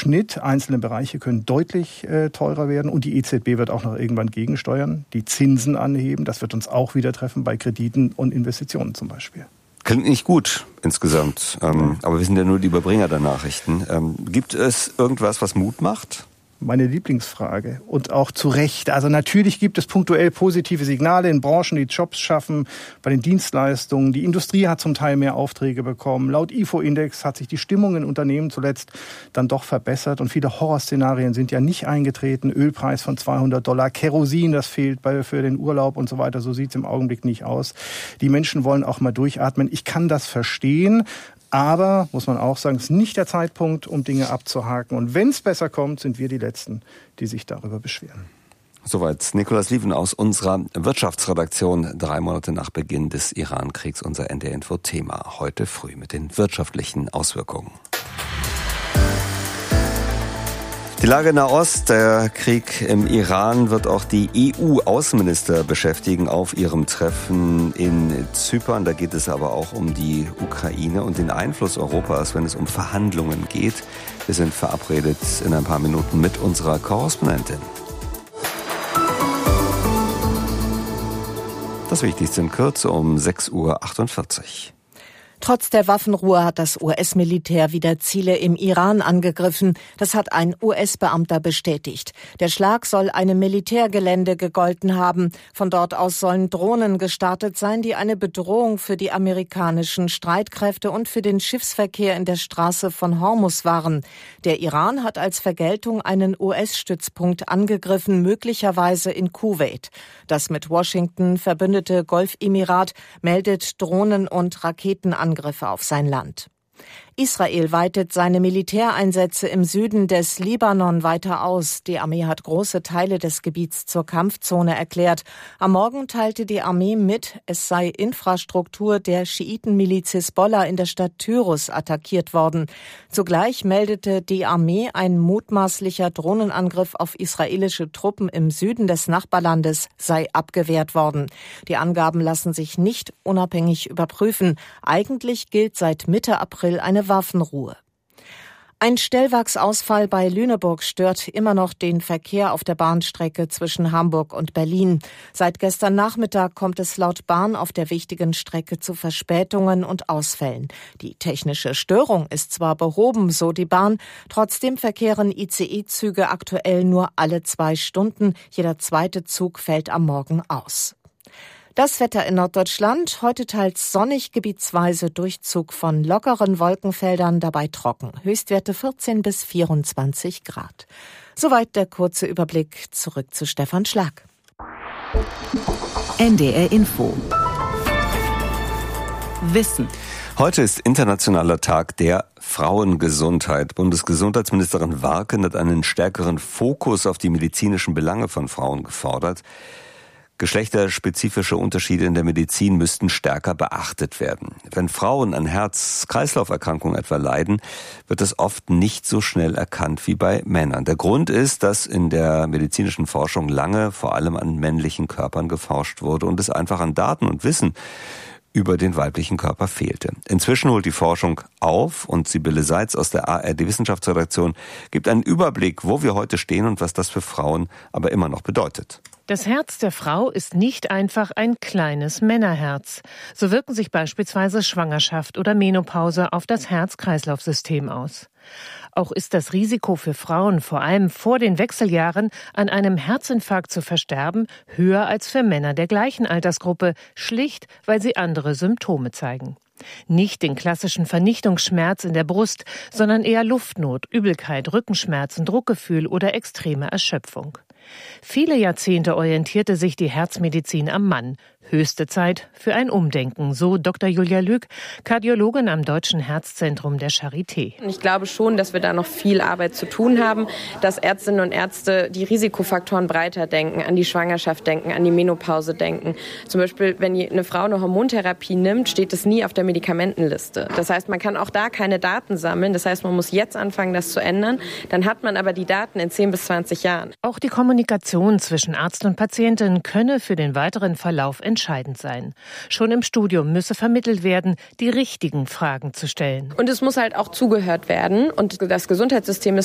Schnitt, einzelne Bereiche können deutlich teurer werden und die EZB wird auch noch irgendwann gegensteuern, die Zinsen anheben. Das wird uns auch wieder treffen bei Krediten und Investitionen zum Beispiel. Klingt nicht gut insgesamt, aber wir sind ja nur die Überbringer der Nachrichten. Gibt es irgendwas, was Mut macht? Meine Lieblingsfrage und auch zu Recht. Also natürlich gibt es punktuell positive Signale in Branchen, die Jobs schaffen, bei den Dienstleistungen. Die Industrie hat zum Teil mehr Aufträge bekommen. Laut IFO-Index hat sich die Stimmung in Unternehmen zuletzt dann doch verbessert und viele Horrorszenarien sind ja nicht eingetreten. Ölpreis von $200, Kerosin, das fehlt für den Urlaub und so weiter. So sieht es im Augenblick nicht aus. Die Menschen wollen auch mal durchatmen. Ich kann das verstehen. Aber, muss man auch sagen, es ist nicht der Zeitpunkt, um Dinge abzuhaken. Und wenn es besser kommt, sind wir die Letzten, die sich darüber beschweren. Soweit Nikolaus Lieven aus unserer Wirtschaftsredaktion. 3 Monate nach Beginn des Iran-Kriegs unser NDR-Info-Thema. Heute früh mit den wirtschaftlichen Auswirkungen. Die Lage in Nahost, der Krieg im Iran wird auch die EU-Außenminister beschäftigen auf ihrem Treffen in Zypern. Da geht es aber auch um die Ukraine und den Einfluss Europas, wenn es um Verhandlungen geht. Wir sind verabredet in ein paar Minuten mit unserer Korrespondentin. Das Wichtigste in Kürze um 6:48 Uhr. Trotz der Waffenruhe hat das US-Militär wieder Ziele im Iran angegriffen. Das hat ein US-Beamter bestätigt. Der Schlag soll einem Militärgelände gegolten haben. Von dort aus sollen Drohnen gestartet sein, die eine Bedrohung für die amerikanischen Streitkräfte und für den Schiffsverkehr in der Straße von Hormuz waren. Der Iran hat als Vergeltung einen US-Stützpunkt angegriffen, möglicherweise in Kuwait. Das mit Washington verbündete Golfemirat meldet Drohnen- und Raketenangriffe auf sein Land. Israel weitet seine Militäreinsätze im Süden des Libanon weiter aus. Die Armee hat große Teile des Gebiets zur Kampfzone erklärt. Am Morgen teilte die Armee mit, es sei Infrastruktur der Schiitenmiliz Hisbollah in der Stadt Tyrus attackiert worden. Zugleich meldete die Armee, ein mutmaßlicher Drohnenangriff auf israelische Truppen im Süden des Nachbarlandes sei abgewehrt worden. Die Angaben lassen sich nicht unabhängig überprüfen. Eigentlich gilt seit Mitte April eine Waffenruhe. Ein Stellwerksausfall bei Lüneburg stört immer noch den Verkehr auf der Bahnstrecke zwischen Hamburg und Berlin. Seit gestern Nachmittag kommt es laut Bahn auf der wichtigen Strecke zu Verspätungen und Ausfällen. Die technische Störung ist zwar behoben, so die Bahn, trotzdem verkehren ICE-Züge aktuell nur alle 2 Stunden. Jeder zweite Zug fällt am Morgen aus. Das Wetter in Norddeutschland, heute teils sonnig, gebietsweise Durchzug von lockeren Wolkenfeldern, dabei trocken. Höchstwerte 14 bis 24 Grad. Soweit der kurze Überblick. Zurück zu Stefan Schlag. NDR Info. Wissen. Heute ist Internationaler Tag der Frauengesundheit. Bundesgesundheitsministerin Warken hat einen stärkeren Fokus auf die medizinischen Belange von Frauen gefordert. Geschlechterspezifische Unterschiede in der Medizin müssten stärker beachtet werden. Wenn Frauen an Herz-Kreislauf-Erkrankungen etwa leiden, wird es oft nicht so schnell erkannt wie bei Männern. Der Grund ist, dass in der medizinischen Forschung lange vor allem an männlichen Körpern geforscht wurde und es einfach an Daten und Wissen über den weiblichen Körper fehlte. Inzwischen holt die Forschung auf und Sibylle Seitz aus der ARD-Wissenschaftsredaktion gibt einen Überblick, wo wir heute stehen und was das für Frauen aber immer noch bedeutet. Das Herz der Frau ist nicht einfach ein kleines Männerherz. So wirken sich beispielsweise Schwangerschaft oder Menopause auf das Herz-Kreislauf-System aus. Auch ist das Risiko für Frauen, vor allem vor den Wechseljahren, an einem Herzinfarkt zu versterben, höher als für Männer der gleichen Altersgruppe, schlicht, weil sie andere Symptome zeigen. Nicht den klassischen Vernichtungsschmerz in der Brust, sondern eher Luftnot, Übelkeit, Rückenschmerzen, Druckgefühl oder extreme Erschöpfung. Viele Jahrzehnte orientierte sich die Herzmedizin am Mann. Höchste Zeit für ein Umdenken, so Dr. Julia Lüg, Kardiologin am Deutschen Herzzentrum der Charité. Ich glaube schon, dass wir da noch viel Arbeit zu tun haben, dass Ärztinnen und Ärzte die Risikofaktoren breiter denken, an die Schwangerschaft denken, an die Menopause denken. Zum Beispiel, wenn eine Frau eine Hormontherapie nimmt, steht es nie auf der Medikamentenliste. Das heißt, man kann auch da keine Daten sammeln. Das heißt, man muss jetzt anfangen, das zu ändern. Dann hat man aber die Daten in 10 bis 20 Jahren. Auch die Kommunikation zwischen Arzt und Patientin könne für den weiteren Verlauf entscheidend sein. Schon im Studium müsse vermittelt werden, die richtigen Fragen zu stellen. Und es muss halt auch zugehört werden. Und das Gesundheitssystem ist